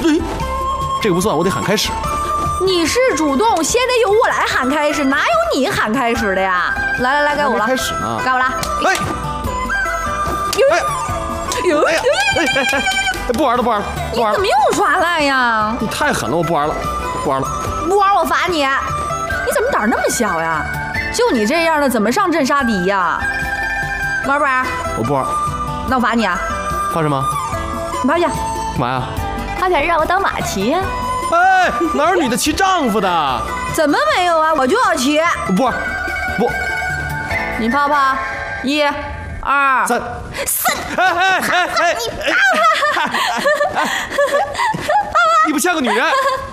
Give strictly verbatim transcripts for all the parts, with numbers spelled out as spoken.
对，这个不算，我得喊开始。 你是主动，先得由我来喊开始，哪有你喊开始的呀？来来来，该我了。 开始呢？ 该我了。 哎， 有有哎呀，哎哎哎，不玩了，不玩了，不玩了。 你怎么又耍赖呀？ 你太狠了，我不玩了，不玩了。 不玩我罚你。你怎么胆那么小呀？就你这样的，怎么上阵杀敌呀？玩不玩？ 我不玩。 那我罚你啊。 罚什么？ 你趴下。 干嘛呀？ 他想让我当马骑呀。 哎，哪有女的骑丈夫的？ 怎么没有啊？我就要骑。 不玩，不。 你趴趴，一、二、 三、 四。 哎哎哎哎！ 你趴趴。 你不像个女人。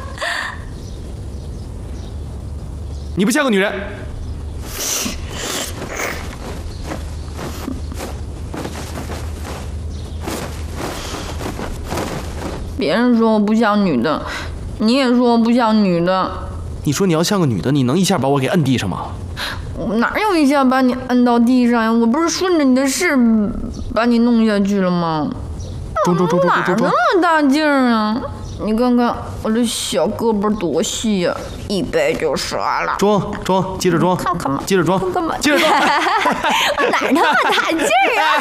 你不像个女人。 别人说我不像女的，你也说我不像女的。 你说你要像个女的，你能一下把我给摁地上吗？ 我哪有一下把你摁到地上呀？我不是顺着你的势把你弄下去了吗？ 中中中中中中中！ 哪那么大劲儿啊？你看看我这小胳膊多细呀、啊，一掰就折了。 装装，接着装， 看看嘛， 接着装， 干嘛？ 接着装。 我哪那么大劲儿啊？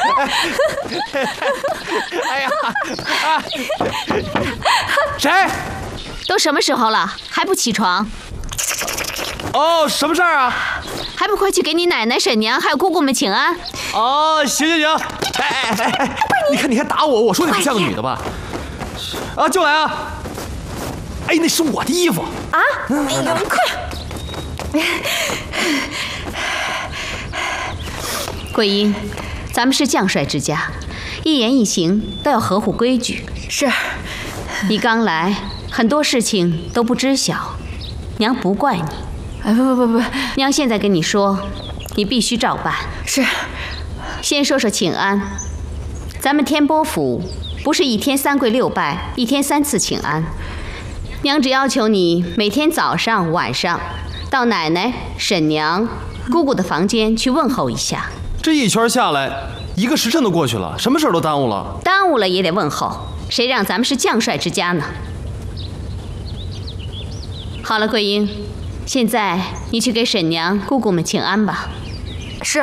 哎呀！啊、谁？ 都什么时候了，还不起床？ 哦，什么事儿啊？ 还不快去给你奶奶、婶娘还有姑姑们请安？ 哦，行行行。哎哎哎哎！你看你还打我，我说你不像个女的吧？啊，就来啊！哎，那是我的衣服啊！哎呀，快！ 桂英，咱们是将帅之家，一言一行都要合乎规矩。 是。 你刚来，很多事情都不知晓，娘不怪你。 哎，不不不不， 娘现在跟你说，你必须照办。 是。 先说说请安，咱们天波府不是一天三跪六拜，一天三次请安。娘只要求你每天早上、晚上到奶奶、婶娘、姑姑的房间去问候一下。 这一圈下来，一个时辰都过去了，什么事儿都耽误了。 耽误了也得问候，谁让咱们是将帅之家呢？好了，桂英，现在你去给婶娘、姑姑们请安吧。 是。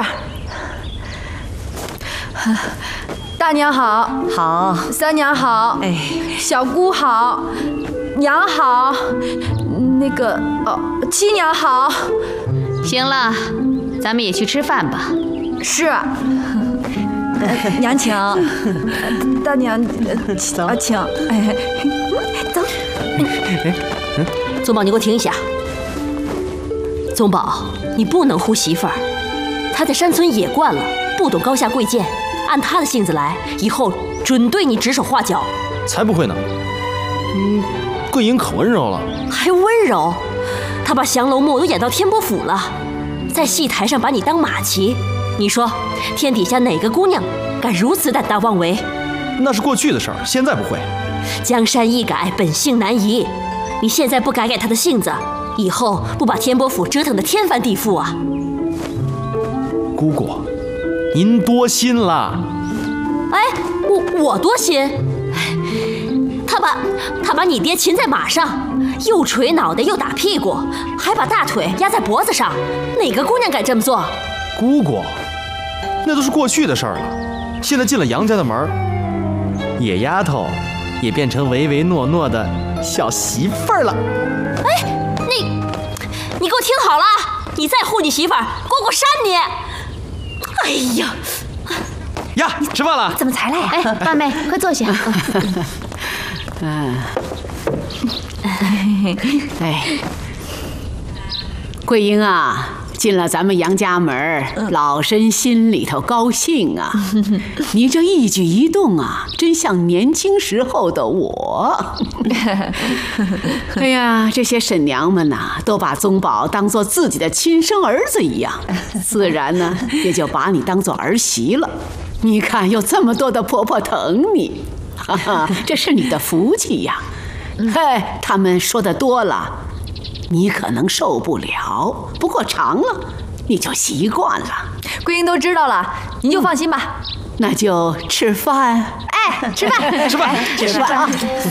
大娘好。 好。 三娘好。 哎， 小姑好。娘好。那个哦，七娘好。 行了，咱们也去吃饭吧。 是。呃、娘请。大娘，呃、 走啊，请。哎，走。 哎，嗯，宗宝，你给我停一下。宗宝，你不能唬媳妇儿，她在山村野惯了，不懂高下贵贱。按他的性子来，以后准对你指手画脚。 才不会呢。嗯，桂英可温柔了。 还温柔？他把降龙木都演到天波府了，在戏台上把你当马骑。你说，天底下哪个姑娘敢如此胆大妄为？ 那是过去的事儿，现在不会。 江山易改，本性难移。你现在不改改他的性子，以后不把天波府折腾得天翻地覆啊！ 姑姑，您多心了。 哎，我我多心？他把他把你爹擒在马上，又捶脑袋又打屁股，还把大腿压在脖子上，哪个姑娘敢这么做？ 姑姑，那都是过去的事儿了。现在进了杨家的门，野丫头也变成唯唯诺诺的小媳妇儿了。 哎，你你给我听好了，你再护你媳妇儿，姑姑扇你！哎呀！ 呀，吃饭了？ 怎么才来呀？ 哎，八妹，快坐下。 嗯，哎，桂英啊，进了咱们杨家门，老身心里头高兴啊。你这一举一动啊，真像年轻时候的我。哎呀，这些婶娘们呐、啊，都把宗宝当做自己的亲生儿子一样，自然呢也就把你当做儿媳了。你看，有这么多的婆婆疼你，哈哈，这是你的福气呀。哎，他们说的多了，你可能受不了，不过尝了你就习惯了。 桂英都知道了，您就放心吧。 那就吃饭。 哎，吃饭， 吃饭， 吃饭啊！